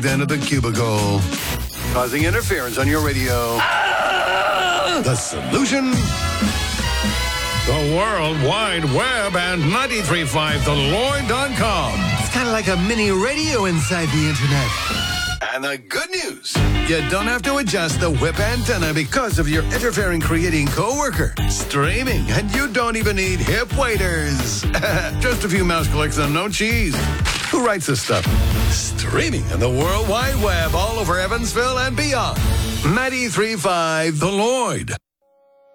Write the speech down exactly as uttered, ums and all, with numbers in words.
end of the cubicle, causing interference on your radio. Ah! The solution? The World Wide Web and ninety-three point five the lloyd dot com. It's kind of like a mini radio inside the internet. And the good news, you don't have to adjust the whip antenna because of your interfering creating coworker. Streaming, and you don't even need hip waders. Just a few mouse clicks and no cheese. Who writes this stuff? Streaming in the World Wide Web all over Evansville and beyond. ninety-three point five The Lloyd.